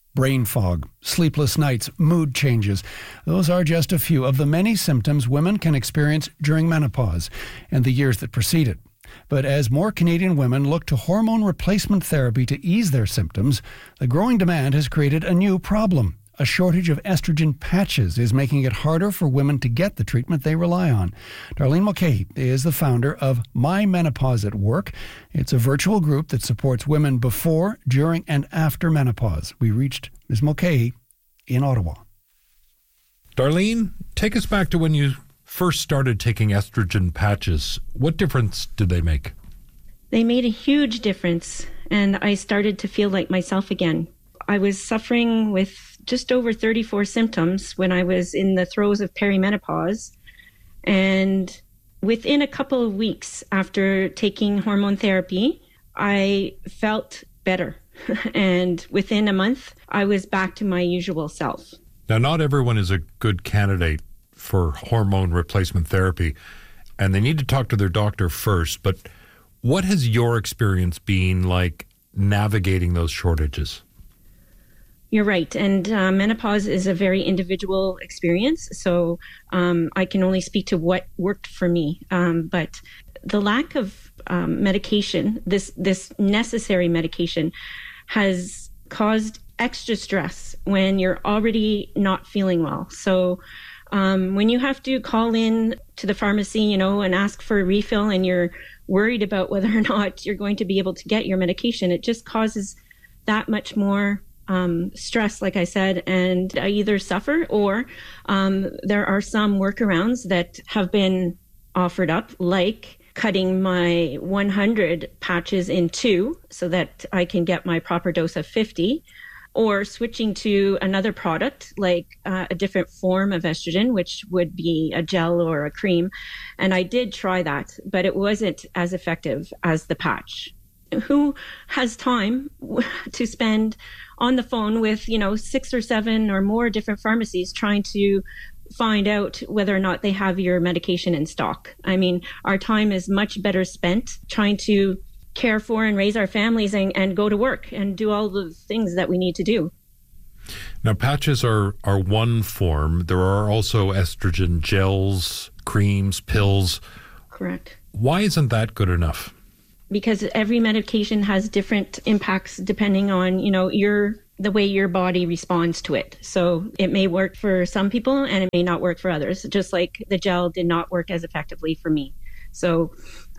Brain fog, sleepless nights, mood changes. Those are just a few of the many symptoms women can experience during menopause and the years that precede it. But as more Canadian women look to hormone replacement therapy to ease their symptoms, the growing demand has created a new problem. A shortage of estrogen patches is making it harder for women to get the treatment they rely on. Darlene Mulcahy is the founder of My Menopause at Work. It's a virtual group that supports women before, during, and after menopause. We reached Ms. Mulcahy in Ottawa. Darlene, take us back to when you first started taking estrogen patches. What difference did they make? They made a huge difference, and I started to feel like myself again. I was suffering with just over 34 symptoms when I was in the throes of perimenopause. And within a couple of weeks after taking hormone therapy, I felt better. And within a month, I was back to my usual self. Now, not everyone is a good candidate for hormone replacement therapy, and they need to talk to their doctor first. But what has your experience been like navigating those shortages? You're right. And menopause is a very individual experience. So I can only speak to what worked for me. But the lack of medication, this necessary medication, has caused extra stress when you're already not feeling well. So when you have to call in to the pharmacy, and ask for a refill, and you're worried about whether or not you're going to be able to get your medication, it just causes that much more stress, like I said, and I either suffer or there are some workarounds that have been offered up, like cutting my 100 patches in 2 so that I can get my proper dose of 50, or switching to another product like a different form of estrogen, which would be a gel or a cream. And I did try that, but it wasn't as effective as the patch. Who has time to spend on the phone with, 6 or 7 or more different pharmacies trying to find out whether or not they have your medication in stock? I mean, our time is much better spent trying to care for and raise our families and go to work and do all the things that we need to do. Now, patches are one form. There are also estrogen gels, creams, pills. Correct. Why isn't that good enough? Because every medication has different impacts depending on, the way your body responds to it. So it may work for some people and it may not work for others, just like the gel did not work as effectively for me. So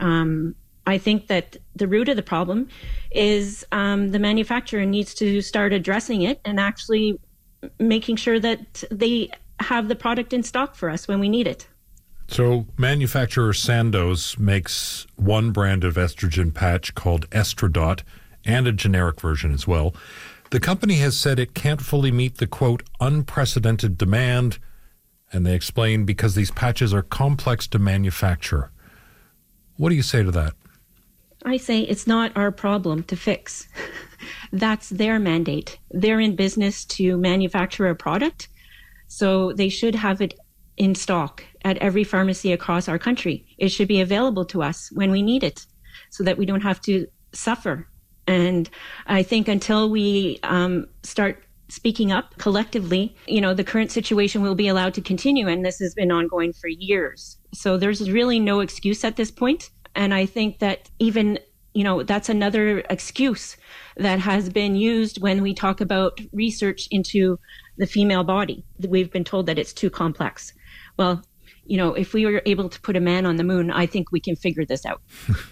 I think that the root of the problem is the manufacturer needs to start addressing it and actually making sure that they have the product in stock for us when we need it. So manufacturer Sandoz makes one brand of estrogen patch called Estradot and a generic version as well. The company has said it can't fully meet the, quote, unprecedented demand, and they explain because these patches are complex to manufacture. What do you say to that? I say it's not our problem to fix. That's their mandate. They're in business to manufacture a product, so they should have it in stock at every pharmacy across our country. It should be available to us when we need it so that we don't have to suffer. And I think until we start speaking up collectively, the current situation will be allowed to continue. And this has been ongoing for years. So there's really no excuse at this point. And I think that even, that's another excuse that has been used when we talk about research into the female body. We've been told that it's too complex. Well, if we were able to put a man on the moon, I think we can figure this out.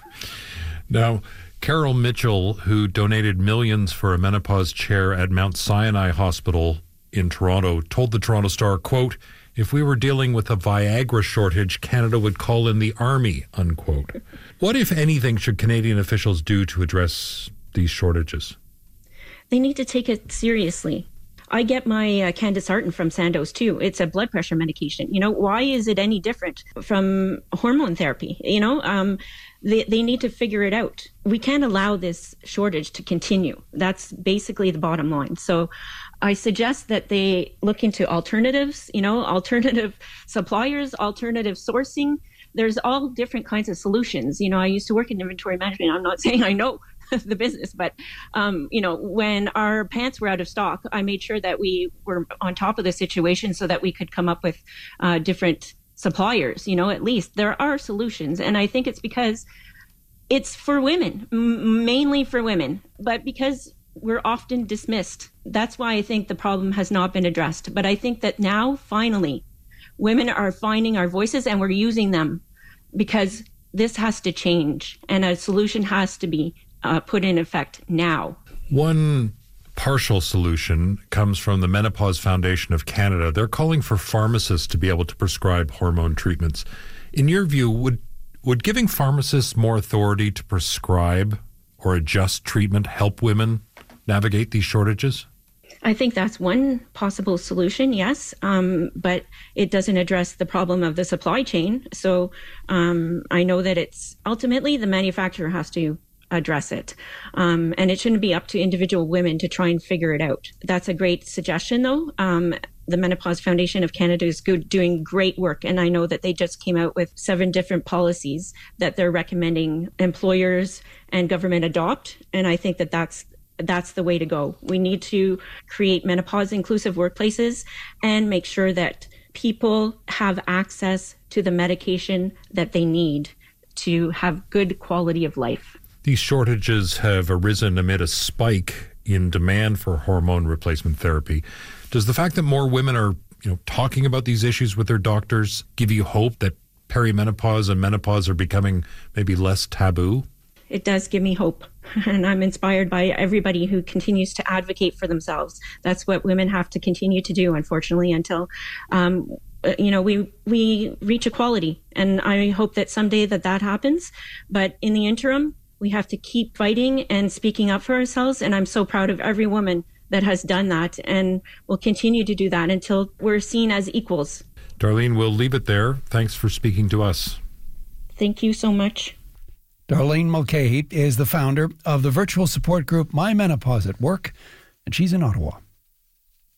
Now, Carol Mitchell, who donated millions for a menopause chair at Mount Sinai Hospital in Toronto, told the Toronto Star, quote, "If we were dealing with a Viagra shortage, Canada would call in the army," unquote. What, if anything, should Canadian officials do to address these shortages? They need to take it seriously. I get my Candesartan from Sandoz too. It's a blood pressure medication. Why is it any different from hormone therapy? They need to figure it out. We can't allow this shortage to continue. That's basically the bottom line. So I suggest that they look into alternatives, alternative suppliers, alternative sourcing. There's all different kinds of solutions. I used to work in inventory management. I'm not saying I know the business. But, when our pants were out of stock, I made sure that we were on top of the situation so that we could come up with different suppliers. At least there are solutions. And I think it's because it's for women, mainly for women, but because we're often dismissed. That's why I think the problem has not been addressed. But I think that now, finally, women are finding our voices and we're using them, because this has to change and a solution has to be put in effect now. One partial solution comes from the Menopause Foundation of Canada. They're calling for pharmacists to be able to prescribe hormone treatments. In your view, would giving pharmacists more authority to prescribe or adjust treatment help women navigate these shortages? I think that's one possible solution, yes, but it doesn't address the problem of the supply chain. So I know that it's ultimately the manufacturer has to address it. And it shouldn't be up to individual women to try and figure it out. That's a great suggestion, though. The Menopause Foundation of Canada is doing great work. And I know that they just came out with 7 different policies that they're recommending employers and government adopt. And I think that that's the way to go. We need to create menopause inclusive workplaces and make sure that people have access to the medication that they need to have good quality of life. These shortages have arisen amid a spike in demand for hormone replacement therapy. Does the fact that more women are, talking about these issues with their doctors give you hope that perimenopause and menopause are becoming maybe less taboo? It does give me hope. And I'm inspired by everybody who continues to advocate for themselves. That's what women have to continue to do, unfortunately, until we reach equality. And I hope that someday that happens. But in the interim, we have to keep fighting and speaking up for ourselves. And I'm so proud of every woman that has done that and will continue to do that until we're seen as equals. Darlene, we'll leave it there. Thanks for speaking to us. Thank you so much. Darlene Mulcahy is the founder of the virtual support group My Menopause at Work, and she's in Ottawa.